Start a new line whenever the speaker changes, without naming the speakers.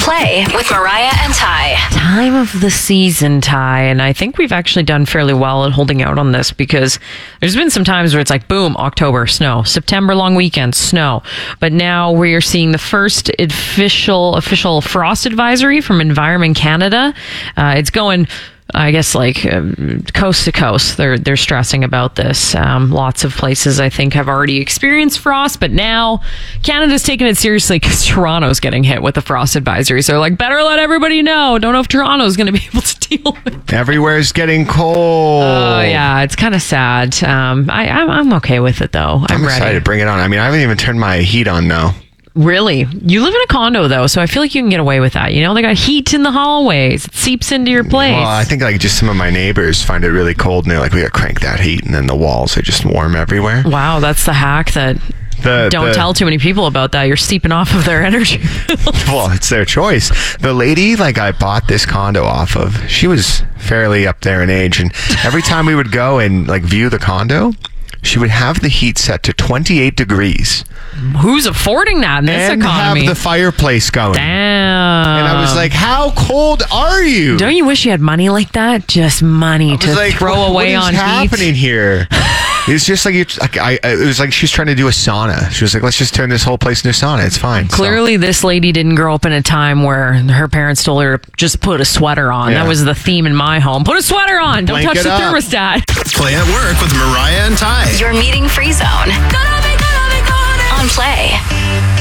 Play with Mariah and Ty.
Time of the season, Ty, and I think we've actually done fairly well at holding out on this because there's been some times where it's like, boom, October, snow, September, long weekend, snow. But now we are seeing the first official frost advisory from Environment Canada. It's going, I guess, like coast to coast. They're stressing about this. Lots of places, I think, have already experienced frost, but now Canada's taking it seriously because Toronto's getting hit with the frost advisory. So they're like, better let everybody know. Don't know if Toronto's going to be able to deal with it.
Everywhere's getting cold.
Oh, yeah. It's kind of sad. I'm okay with it, though. I'm ready.
Excited. Bring it on. I mean, I haven't even turned my heat on now.
Really? You live in a condo, though, so I feel like you can get away with that. You know, they got heat in the hallways. It seeps into your place.
Well, I think like just some of my neighbors find it really cold, and they're like, we got to crank that heat, and then the walls are just warm everywhere.
Wow, that's the hack that... Don't tell too many people about that. You're steeping off of their energy.
Well, it's their choice. The lady, like, I bought this condo off of, she was fairly up there in age, and every time we would go and, like, view the condo, she would have the heat set to 28 degrees.
Who's affording that in this
and
economy?
And have the fireplace going.
Damn.
And I was like, how cold are you?
Don't you wish you had money like that? Just money to
like,
throw away on heat?
What is happening here? It's just like, it was like she's trying to do a sauna. She was like, let's just turn this whole place into a sauna. It's fine.
Clearly, this lady didn't grow up in a time where her parents told her to just put a sweater on.
Yeah.
That was the theme in my home. Put a sweater on. Don't touch the thermostat.
Play at Work with Mariah and Ty.
Your meeting free zone. On Play.